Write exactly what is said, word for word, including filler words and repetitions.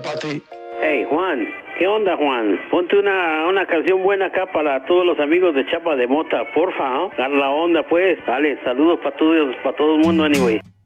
para ti. Hey, Juan, ¿qué onda, Juan? Ponte una, una canción buena acá para todos los amigos de Chapa de Mota, porfa, ¿no? Dar la onda, pues. Dale, saludos para todos, para todo el mundo, anyway.